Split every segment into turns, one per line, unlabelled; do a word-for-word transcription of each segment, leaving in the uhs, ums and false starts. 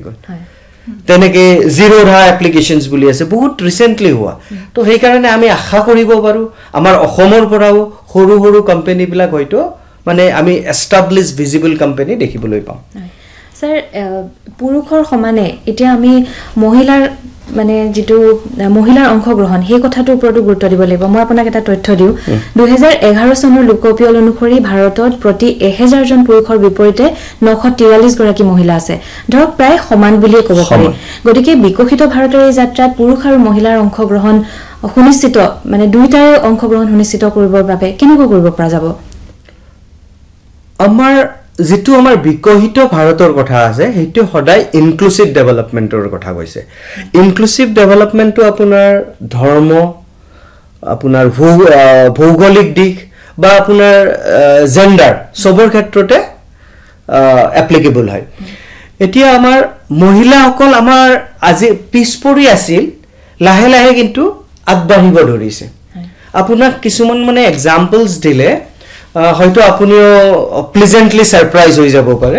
গ'ল তেনেকে জিৰো ধা এপ্লিকেশনছ বুলি আছে বহুত ৰিসেন্টলি হোৱা তো সেই কাৰণে আমি আশা কৰিব পাৰো আমাৰ অসমৰ পৰাও সৰু সৰু কোম্পানী বিলাক হয়তো মানে আমি এস্টাবলিশ ভিজিবল কোম্পানী দেখিবলৈ পাম
স্যাৰ পুৰুষৰ সমানে এতিয়া আমি মহিলাৰ মানে যেটো মহিলাৰ অংশগ্ৰহণ সেই কথাটোৰ ওপৰত গুৰুত্ব দিব লাগিব মই আপোনাক এটা তথ্য দিও দুই হাজাৰ এঘাৰ চনৰ লোকপিয়ল অনুসৰি ভাৰতত প্ৰতি এক হাজাৰ জন পুৰুষৰ বিপৰীতে নশ তিয়াল্লিশ গৰাকী মহিলা আছে ধৰক প্ৰায় সমান বুলিয়ে ক'ব পাৰি গতিকে বিকশিত ভাৰতৰ এই যাত্ৰাত পুৰুষ আৰু মহিলাৰ অংশগ্ৰহণ সুনিশ্চিত মানে দুইটাৰ অংশগ্ৰহণ সুনিশ্চিত কৰিবৰ বাবে কেনেকৈ কৰিব পৰা যাব
আমাৰ যেটো আমাৰ বিকশিত ভাৰতৰ কথা আছে হেতু সদায় ইনক্লুসিভ ডেভেলপমেন্টৰ কথা কৈছে ইনক্লুসিভ ডেভেলপমেন্টটো আপোনাৰ ধৰ্ম আপোনাৰ ভৌগোলিক দিক বা আপোনাৰ জেন্ডাৰ সবৰ ক্ষেত্ৰতে এপ্লিকেবল হয় এতিয়া আমাৰ মহিলাসকল আমাৰ আজি পিছপৰি আছিল লাহে লাহে কিন্তু আগবাঢ়িব ধৰিছে আপোনাক কিছুমান মানে এক্সাম্পলছ দিলে হয়তো আপুনিও প্লেজেন্টলি সারপ্রাইজ হৈ যাব পাৰে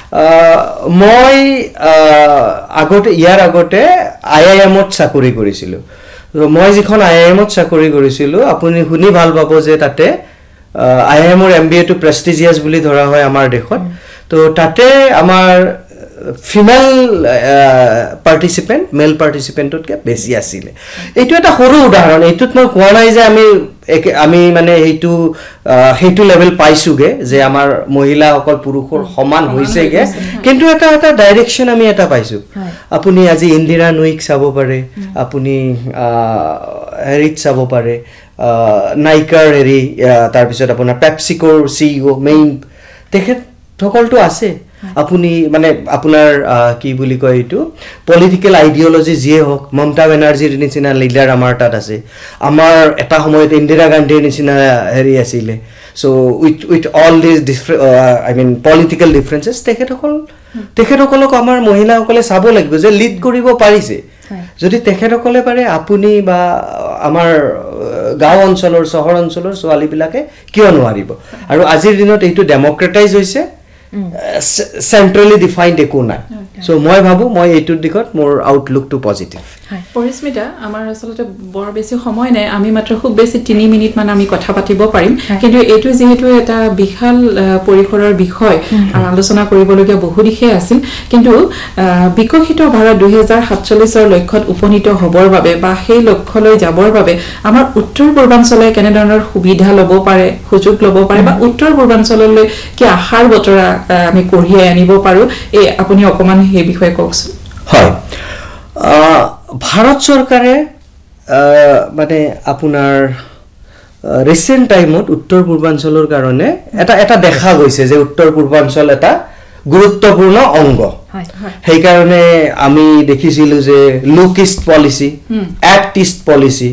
মই আগতে ইয়াৰ আগতে আইআইএমত চাকৰি কৰিছিলো মই যিখন আইআইএমত চাকৰি কৰিছিলো আপুনি শুনি ভাল পাব যে তাতে আইআইএমৰ এমবিএ টু প্ৰেষ্টিজিয়াছ বুলি ধৰা হয় আমাৰ দেশত তো তাতে আমাৰ ফিমেল পাৰ্টিসিপেন্ট মেল পাৰ্টিসিপেন্টতকে বেছি আছিল এইটো এটা সৰু উদাহৰণ এইটোত মই কোৱা নাই যে আমি আমি মানে হেতু হেতু লেভেল পাইছোগে যে আমাৰ মহিলা অকল পুৰুষৰ সমান হৈছেগে কিন্তু এটা এটা ডাইৰেকশন আমি এটা পাইছো আপুনি আজি ইন্দিৰা নুইক চাব পাৰে আপুনি হেৰিত চাব পাৰে নাইকাৰ হেৰি তাৰ পিছত আপোনাৰ পেপচিকোৰ সিইও মেইন তেখেত সকলটো আছে আপুনি মানে আপোনাৰ কি বুলি কয় এইটো পলিটিক্যাল আইডিওলজি যিয়ে হোক মমতা বেনাৰ্জীৰ নিচিনা লিডাৰ আমাৰ তাত আছে আমাৰ এটা সময়ত ইন্দিৰা গান্ধীৰ নিচিনা হেৰি আছিল so with with all this I mean political ডিফাৰেন্সেস তেখেতসকল তেখেতসকলক আমাৰ মহিলাসকলে চাব লাগিব যে লিড কৰিব পাৰিছে যদি তেখেতসকলে পাৰে আপুনি বা আমাৰ গাঁও অঞ্চলৰ চহৰ অঞ্চলৰ ছোৱালী বিলাকে কিয় নোৱাৰিব আৰু আজিৰ দিনত এইটো ডেমোক্ৰেটাইজ হৈছে centrally defined একো নাই সো মই ভাবো মই এইটো দিগত মোৰ আউটলুক টু পজিটিভ
পৰিস্মিতা আমাৰ আসলতে বৰ বেছি সময় নাই আমি মাত্ৰ খুব বেছি তিনি মিনিট মান আমি কথা পাতিব পাৰিম কিন্তু এইটো যেহেতু এটা বিশাল পৰিসৰৰ বিষয় আৰু আলোচনা কৰিবলগীয়া বহু দিশে আছিল কিন্তু বিকশিত ভাৰত দুই হাজাৰ সাতচল্লিশ ৰ লক্ষ্যত উপনীত হ'বৰ বাবে বা সেই লক্ষ্যলৈ যাবৰ বাবে আমাৰ উত্তৰ পূৰ্বাঞ্চলে কেনে ধৰণৰ সুবিধা ল'ব পাৰে সুযোগ ল'ব পাৰে বা উত্তৰ পূৰ্বাঞ্চললৈ কি আশাৰ বতৰা আমি কঢ়িয়াই আনিব পাৰো এই আপুনি অকমান এই বিষয়ে কওকচোন
হয় ভাৰত চৰকাৰে মানে আপোনাৰ ৰিসেন্ট টাইমত উত্তৰ পূৰ্বাঞ্চলৰ কাৰণে এটা এটা দেখা গৈছে যে উত্তৰ পূৰ্বাঞ্চল এটা গুৰুত্বপূৰ্ণ অংগ সেই কাৰণে আমি দেখিছিলো যে look east policy act east policy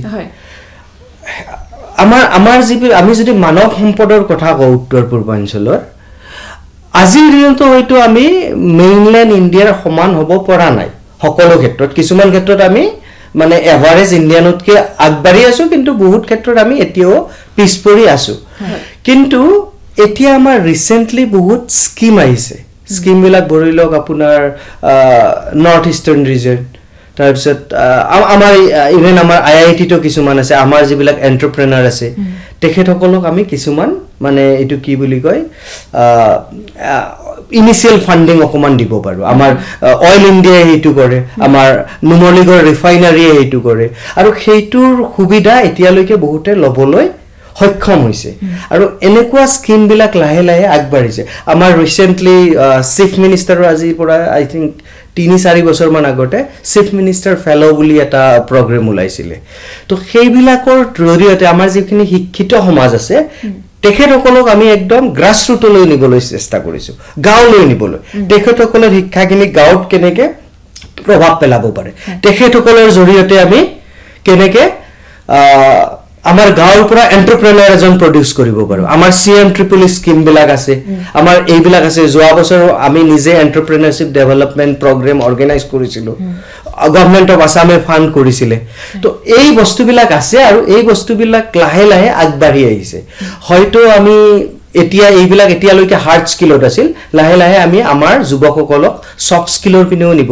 আমাৰ আমাৰ যি আমি যদি মানৱ সম্পদৰ কথা কওঁ উত্তৰ পূৰ্বাঞ্চলৰ আজিৰ দিনতো হয়তো আমি মেইনল্যান্ড ইণ্ডিয়াৰ সমান হ'ব পৰা নাই সকলো ক্ষেত্ৰত কিছুমান ক্ষেত্ৰত আমি মানে এভাৰেজ ইণ্ডিয়ানতকে আগবাঢ়ি আছো কিন্তু বহুত ক্ষেত্ৰত আমি এতিয়াও পিছপৰি আছো কিন্তু এতিয়া আমাৰ ৰিসেন্টলি বহুত স্কিম আহিছে স্কিম বিলাক ধৰি লওক আপোনাৰ নৰ্থ ইষ্টাৰ্ণ ৰিজন তাৰ পিছত আমাৰ ইভেন আমাৰ আইআইটি তো কিছুমান আছে আমাৰ যিবিলাক এন্টাৰপ্ৰেনাৰ আছে তেখেতসকলক আমি কিছুমান মানে এটো কি বুলি কয় ইনিশিয়াল ফান্ডিং অকমান দিব পাৰো আমাৰ অয়েল ইন্ডিয়া হেতু কৰে আমাৰ নুমলীগড় ৰিফাইনাৰী হেতু কৰে আৰু হেতুৰ সুবিধা এতিয়ালৈকে বহুতে লবলৈ সক্ষম হৈছে আৰু এনেকুৱা স্কিম বিলাক লাহে লাহে আগবাঢ়িছে আমাৰ ৰিসেন্টলি চিফ মিনিষ্টাৰৰ আজি পৰা আই থিংক তিনি চাৰি বছৰ মান আগতে চিফ মিনিষ্টাৰ ফেলো বুলি এটা প্ৰগ্ৰাম ওলাইছিলে তো সেইবিলাকৰ জৰিয়তে আমাৰ যিখিনি শিক্ষিত সমাজ আছে তেখেতসকলক আমি একদম গ্ৰাসৰুটলৈ নিবলৈ চেষ্টা কৰিছো গাঁৱলৈ নিবলৈ তেখেতসকলৰ শিক্ষাখিনি গাঁৱত কেনেকে প্ৰভাৱ পেলাব পাৰে তেখেতসকলৰ জৰিয়তে আমি কেনেকে আমাৰ গাঁৱৰ পৰা এন্টাৰপ্ৰেনাৰ এজন প্ৰডিউস কৰিব পাৰো আমাৰ সিএম ট্ৰিপল স্কিম বিলাক আছে আমাৰ এইবিলাক আছে যোৱা বছৰ আমি নিজে এন্টাৰপ্ৰেনাৰশিপ ডেভেলপমেন্ট প্ৰগ্ৰাম অৰ্গানাইজ কৰিছিলো গভৰ্নমেন্ট অফ আসামে ফান্ড কৰিছিলে তো এই বস্তুবিলাক আছে আৰু এই বস্তুবিলাক লাহে লাহে আগবাঢ়ি আহিছে হয়তো আমি এতিয়া এইবিলাক এতিয়ালৈকে হাৰ্ড স্কিলত আছিল লাহে লাহে আমি আমাৰ যুৱকসকলক সফট স্কিলৰ পিনেও নিব